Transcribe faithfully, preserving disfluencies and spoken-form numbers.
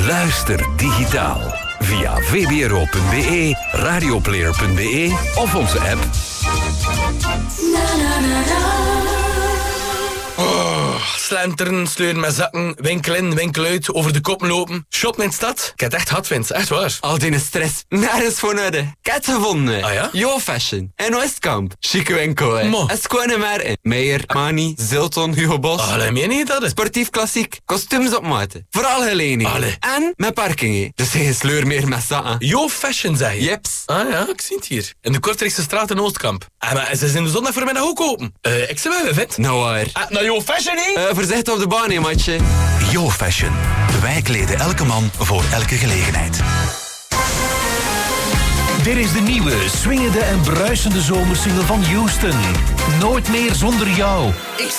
Luister digitaal via v b r o punt b e, radioplayer punt b e of onze app. Oh, slenteren, sleuren met zakken, winkel in, winkel uit, over de kop lopen. Shoppen in de stad. Ik heb echt hadwinst, echt waar. Al die stress, nergens voor nodig. Ik heb het gevonden. Ah ja? Yo Fashion. En Oostkamp. Chique winkel, hè. Mo. En schone merken. Meijer, Armani, Zilton, Hugo Boss. Allee, meen je dat? Sportief klassiek. Kostuums op maat. Vooral geleningen. Allee. En met parking, hè. Dus geen sleur meer met zakken. Yo Fashion, zeg je? Jeps. Ah ja, ik zie het hier. In de Kortrijkse straat in Oostkamp. Ah, maar ze zijn de zondag voormiddag ook open. Uh, ik zou wel vet. Nou waar. Ah, nou Yo Fashion, hè? Uh, voorzichtig op de baan, hè, matje. Yo Fashion. Wij kleden elke man voor elke gelegenheid. Dit is de nieuwe, swingende en bruisende zomersingle van Houston. Nooit meer zonder jou. Ik